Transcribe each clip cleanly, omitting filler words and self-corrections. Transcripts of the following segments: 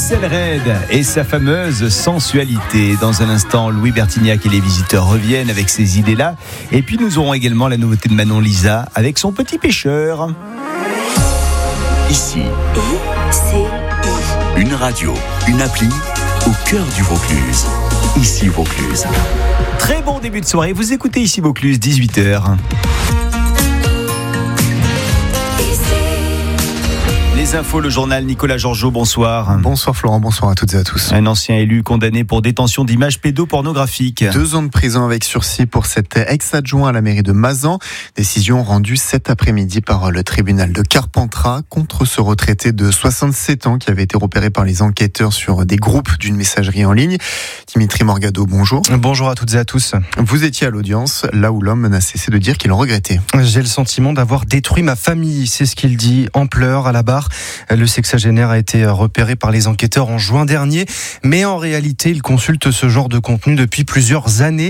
Axel Red et sa fameuse sensualité. Dans un instant, Louis Bertignac et les visiteurs reviennent avec ces idées-là. Et puis nous aurons également la nouveauté de Manon Lisa avec son petit pêcheur. Ici, une radio, une appli au cœur du Vaucluse. Ici Vaucluse. Très bon début de soirée. Vous écoutez Ici Vaucluse, 18h. Les infos, le journal Nicolas Georgeot, bonsoir. Bonsoir Florent, bonsoir à toutes et à tous. Un ancien élu condamné pour détention d'images pédopornographiques. 2 ans de prison avec sursis pour cet ex-adjoint à la mairie de Mazan. Décision rendue cet après-midi par le tribunal de Carpentras contre ce retraité de 67 ans qui avait été repéré par les enquêteurs sur des groupes d'une messagerie en ligne. Dimitri Morgado, bonjour. Bonjour à toutes et à tous. Vous étiez à l'audience, là où l'homme n'a cessé de dire qu'il en regrettait. J'ai le sentiment d'avoir détruit ma famille, c'est ce qu'il dit en pleurs à la barre. Le sexagénaire a été repéré par les enquêteurs en juin dernier, mais en réalité, il consulte ce genre de contenu depuis plusieurs années.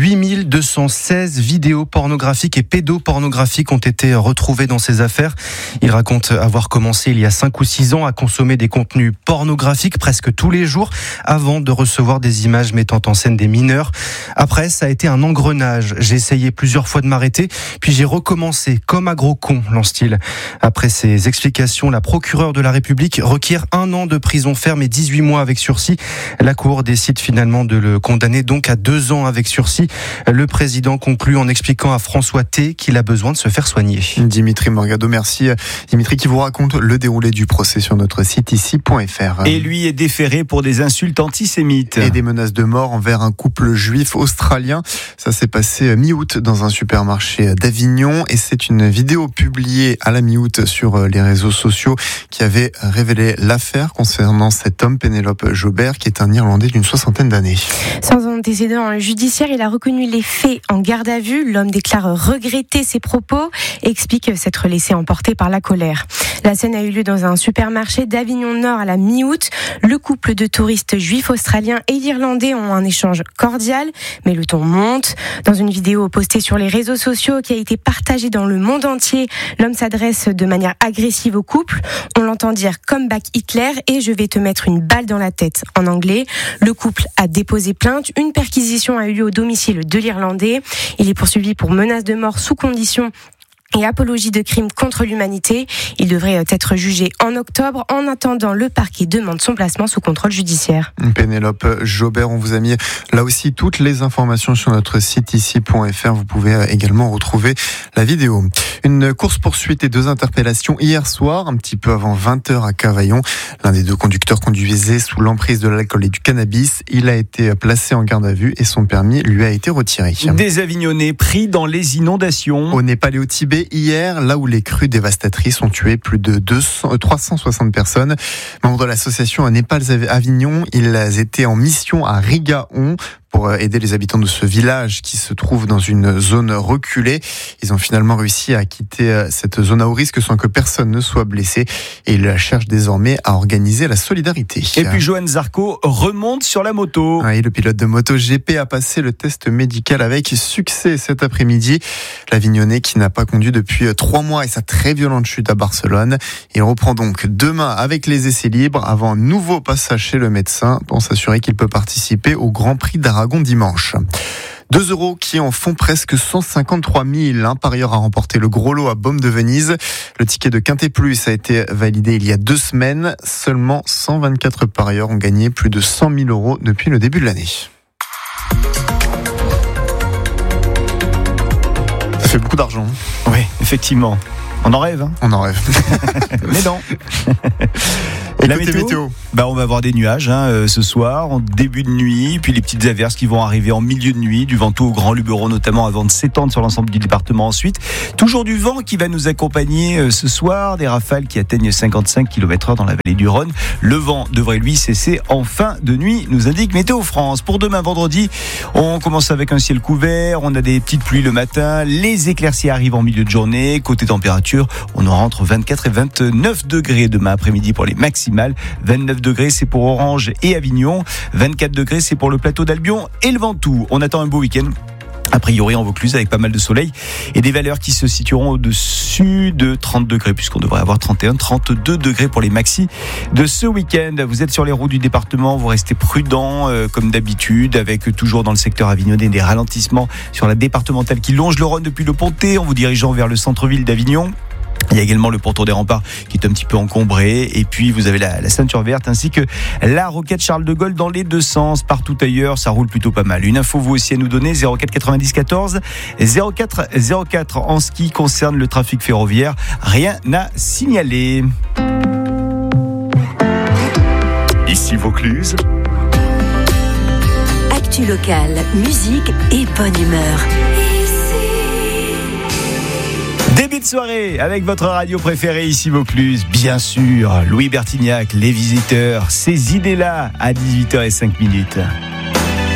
8216 vidéos pornographiques et pédopornographiques ont été retrouvées dans ses affaires. Il raconte avoir commencé il y a 5 ou 6 ans à consommer des contenus pornographiques presque tous les jours avant de recevoir des images mettant en scène des mineurs. Après, ça a été un engrenage. J'ai essayé plusieurs fois de m'arrêter, puis j'ai recommencé comme un gros con, lance-t-il. Après ces explications, la procureure de la République requiert 1 an de prison ferme et 18 mois avec sursis. La Cour décide finalement de le condamner donc à 2 ans avec sursis. Le président conclut en expliquant à François T qu'il a besoin de se faire soigner. Dimitri Morgado, merci. Dimitri qui vous raconte le déroulé du procès sur notre site ici.fr. Et lui est déféré pour des insultes antisémites. Et des menaces de mort envers un couple juif australien. Ça s'est passé mi-août dans un supermarché d'Avignon et c'est une vidéo publiée à la mi-août sur les réseaux sociaux qui avait révélé l'affaire concernant cet homme, Pénélope Jobert, qui est un Irlandais d'une 60aine d'années. Sans antécédent judiciaire, il a reconnu les faits en garde à vue. L'homme déclare regretter ses propos et explique s'être laissé emporter par la colère. La scène a eu lieu dans un supermarché d'Avignon Nord à la mi-août. Le couple de touristes juifs australiens et l'Irlandais ont un échange cordial, mais le ton monte. Dans une vidéo postée sur les réseaux sociaux qui a été partagée dans le monde entier, l'homme s'adresse de manière agressive au couple. On l'entend dire « Come back Hitler » et « Je vais te mettre une balle dans la tête » en anglais. Le couple a déposé plainte. Une perquisition a eu lieu au domicile de l'Irlandais. Il est poursuivi pour menace de mort sous condition et apologie de crimes contre l'humanité. Il devrait être jugé en octobre. En attendant, le parquet demande son placement sous contrôle judiciaire. Pénélope Jobert, on vous a mis là aussi toutes les informations sur notre site ici.fr. Vous pouvez également retrouver la vidéo. Une course-poursuite et 2 interpellations hier soir, un petit peu avant 20h à Cavaillon. L'un des 2 conducteurs conduisait sous l'emprise de l'alcool et du cannabis. Il a été placé en garde à vue et son permis lui a été retiré. Des Avignonnais pris dans les inondations. Au Népal et au Tibet, hier, là où les crues dévastatrices ont tué plus de 360 personnes. Membres de l'association Népal Avignon, ils étaient en mission à Rigaon pour aider les habitants de ce village qui se trouve dans une zone reculée. Ils ont finalement réussi à quitter cette zone à haut risque sans que personne ne soit blessé et ils cherchent désormais à organiser la solidarité. Et puis Johan Zarco remonte sur la moto. Oui, le pilote de MotoGP a passé le test médical avec succès cet après-midi. L'Avignonnais qui n'a pas conduit depuis 3 mois et sa très violente chute à Barcelone. Il reprend donc demain avec les essais libres avant un nouveau passage chez le médecin pour s'assurer qu'il peut participer au Grand Prix d'Aragon dimanche. 2 euros qui en font presque 153 000. Un parieur a remporté le gros lot à Baume de Venise. Le ticket de Quintet Plus a été validé il y a 2 semaines. Seulement 124 parieurs ont gagné plus de 100 000 euros depuis le début de l'année. Ça fait beaucoup d'argent. Oui, effectivement. On en rêve. On en rêve. Mais non. Et la météo on va avoir des nuages ce soir, en début de nuit, puis les petites averses qui vont arriver en milieu de nuit, du vent tout au Grand Luberon notamment avant de s'étendre sur l'ensemble du département ensuite. Toujours du vent qui va nous accompagner ce soir, des rafales qui atteignent 55 km/h dans la vallée du Rhône. Le vent devrait lui cesser en fin de nuit, nous indique Météo France. Pour demain vendredi, on commence avec un ciel couvert, on a des petites pluies le matin, les éclaircies arrivent en milieu de journée. Côté température, on aura entre 24 et 29 degrés demain après-midi pour les maximales. 29 degrés, c'est pour Orange et Avignon. 24 degrés, c'est pour le plateau d'Albion et le Ventoux. On attend un beau week-end a priori en Vaucluse, avec pas mal de soleil et des valeurs qui se situeront au-dessus de 30 degrés, puisqu'on devrait avoir 31, 32 degrés pour les maxis de ce week-end. Vous êtes sur les routes du département, vous restez prudents comme d'habitude, avec toujours dans le secteur avignonnais des ralentissements sur la départementale qui longe le Rhône depuis le Pontet en vous dirigeant vers le centre-ville d'Avignon. Il y a également le ponton des Remparts qui est un petit peu encombré, et puis vous avez la ceinture verte ainsi que la roquette Charles de Gaulle dans les deux sens. Partout ailleurs ça roule plutôt pas mal. Une info vous aussi à nous donner, 04 90 14 04 04. En ce qui concerne le trafic ferroviaire, rien à signaler. Ici Vaucluse. Actu locale, musique et bonne humeur. Début de soirée avec votre radio préférée ici Vaucluse, bien sûr, Louis Bertignac, Les Visiteurs, ces idées-là à 18h05.